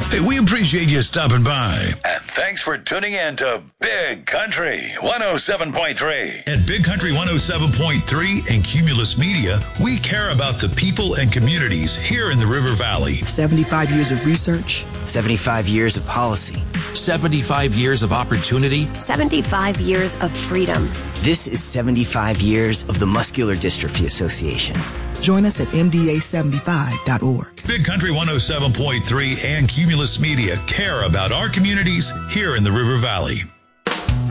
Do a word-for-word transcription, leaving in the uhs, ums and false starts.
Hey, we appreciate you stopping by. And thanks for tuning in to Big Country one oh seven point three. At Big Country one oh seven point three and Cumulus Media, we care about the people and communities here in the River Valley. seventy-five years of research. seventy-five years of policy. seventy-five years of opportunity. seventy-five years of freedom. This is seventy-five years of the Muscular Dystrophy Association. Join us at M D A seventy-five dot org. Big Country one oh seven point three and Cumulus Media care about our communities here in the River Valley.